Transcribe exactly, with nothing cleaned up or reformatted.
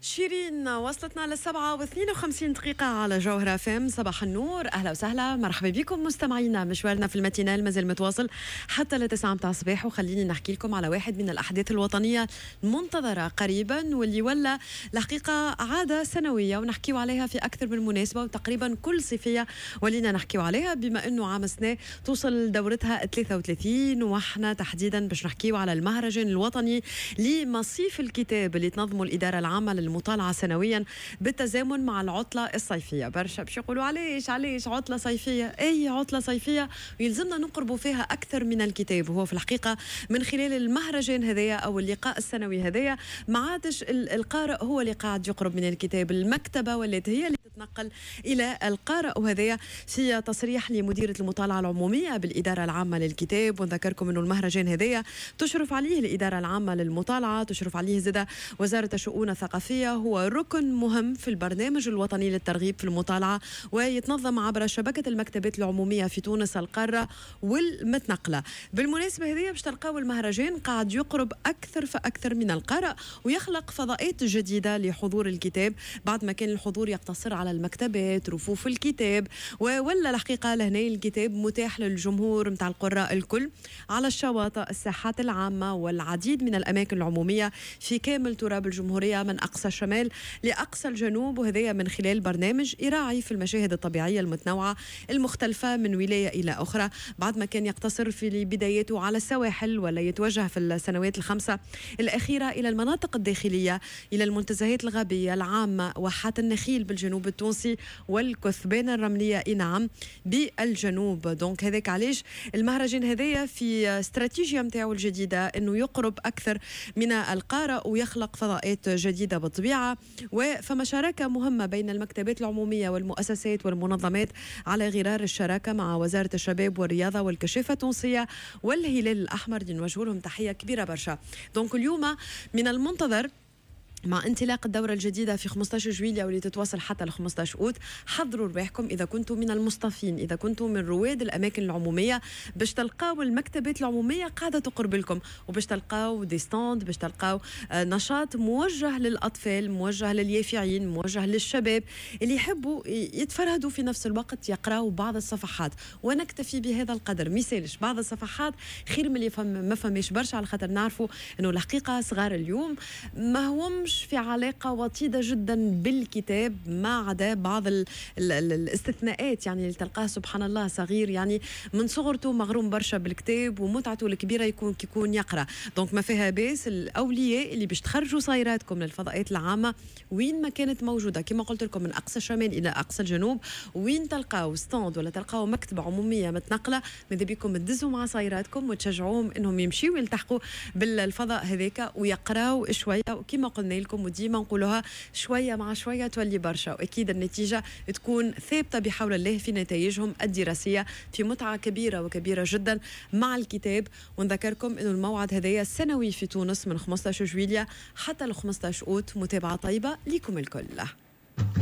شيرين وصلتنا للسبعة واثنين وخمسين دقيقة على جوهرة فم. صباح النور، أهلا وسهلا، مرحبا بكم مستمعينا. مشوارنا في الماتينال مازال متواصل حتى لتسعة متاع الصباح، وخليني نحكي لكم على واحد من الأحداث الوطنية المنتظرة قريبا واللي ولا الحقيقة عادة سنوية ونحكيو عليها في أكثر من مناسبة، وتقريبا كل صيفية ولينا نحكيو عليها بما أنه عام سنة توصل دورتها ثلاثة وثلاثين، وإحنا تحديدا باش نحكيو على المهرجان الوطني لمصيف الكتاب اللي تنظمه الإدارة العامة للمطالعة سنويا بالتزامن مع العطلة الصيفية. برشا باش يقولوا علاش علاش عطلة صيفية؟ أي عطلة صيفية ويلزمنا نقربوا فيها أكثر من الكتاب. وهو في الحقيقة من خلال المهرجان هذايا أو اللقاء السنوي هذايا ما عادش القارئ هو اللي قاعد يقرب من الكتاب، المكتبة والتي هي اللي تتنقل إلى القارئ. وهذايا في تصريح لمديرة المطالعة العمومية بالإدارة العامة للكتاب، ونذكركم أنه المهرجان هذايا تشرف عليه الإدارة العامة للمطالعة، تشرف عليه زادة وزارة الشؤون الثقافية، هو ركن مهم في البرنامج الوطني للترغيب في المطالعة، ويتنظم عبر شبكة المكتبات العمومية في تونس القارة والمتنقلة. بالمناسبة هذه باش تلقاو المهرجان قاعد يقرب أكثر فأكثر من القارئ، ويخلق فضاءات جديدة لحضور الكتاب بعد ما كان الحضور يقتصر على المكتبات رفوف الكتاب، ولا الحقيقة لهنا الكتاب متاح للجمهور متاع القراء الكل على الشواطئ، الساحات العامة، والعديد من الأماكن العمومية في كامل تراب الجمهورية من أقصى الشمال لأقصى الجنوب. وهذا من خلال برنامج يراعي في المشاهد الطبيعية المتنوعة المختلفة من ولاية إلى أخرى، بعد ما كان يقتصر في بدايته على السواحل ولا يتوجه في السنوات الخمسة الأخيرة إلى المناطق الداخلية، إلى المنتزهات الغابية العامة، واحات النخيل بالجنوب التونسي، والكثبان الرملية نعم بالجنوب. دونك هذاك علاش المهرجان هذايا في استراتيجية متاعه الجديدة أنه يقرب أكثر من القارئ ويخلق فضاءات جديدة بالطبيعة. وفما شراكة مهمة بين المكتبات العمومية والمؤسسات والمنظمات على غرار الشراكة مع وزارة الشباب والرياضة والكشافة التونسية والهلال الأحمر، اللي نوجه لهم تحية كبيرة برشا. دونك اليوم من المنتظر مع انطلاق الدورة الجديدة في خمسطاش جويلية واللي تتواصل حتى ل خمسطاش أوت، حضروا رواحكم إذا كنتم من المصطفين، إذا كنتم من رواد الأماكن العمومية، باش تلقاو المكتبات العمومية قاعدة تقرب لكم، وباش تلقاو دي ستاند، باش تلقاو نشاط موجه للأطفال، موجه لليافعين، موجه للشباب اللي يحبوا يتفرهدوا في نفس الوقت يقراوا بعض الصفحات. ونكتفي بهذا القدر، ميسالش بعض الصفحات خير من اللي فهم ما فماش برشا، على خاطر نعرفوا إنه الحقيقة صغار اليوم ما همش في علاقة وطيدة جدا بالكتاب، ما عدا بعض ال ال ال الاستثناءات، يعني اللي تلقاه سبحان الله صغير يعني من صغرته مغروم برشا بالكتاب ومتعته الكبيرة يكون كيكون يقرأ. دونك ما فيها باس الأولياء اللي باش تخرجوا صايراتكم للفضاءات العامة وين ما كانت موجودة، كما قلت لكم من أقصى الشمال إلى أقصى الجنوب، وين تلقاو ستاند ولا تلقاو مكتبة عمومية متنقلة، ماذا بيكم تدزوا مع صايراتكم وتشجعوهم إنهم يمشيوا يلتحقوا بالفضاء هذاك ويقراوا شوية. وكما قلنا لكم وديما نقولوها، شوية مع شوية تولي برشا، وأكيد النتيجة تكون ثابتة بحول الله في نتائجهم الدراسية، في متعة كبيرة وكبيرة جدا مع الكتاب. ونذكركم أنه الموعد هذايا السنوي في تونس من خمسطاش جويلية حتى ل خمسطاش أوت. متابعة طيبة لكم الكل.